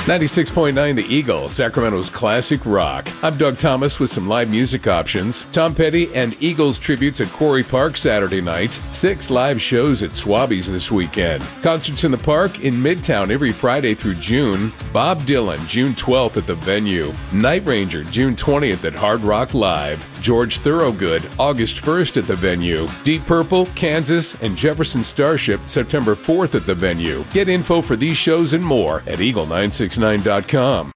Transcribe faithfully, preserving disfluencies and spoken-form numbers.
ninety-six point nine The Eagle, Sacramento's classic rock. I'm Doug Thomas with some live music options. Tom Petty and Eagles tributes at Quarry Park Saturday night. Six live shows at Swabby's this weekend. Concerts in the park in Midtown every Friday through June. Bob Dylan, June twelfth at the Venue. Night Ranger, June twentieth at Hard Rock Live. George Thorogood, August first at the Venue. Deep Purple, Kansas, and Jefferson Starship, September fourth at the Venue. Get info for these shows and more at eagle nine six nine dot com.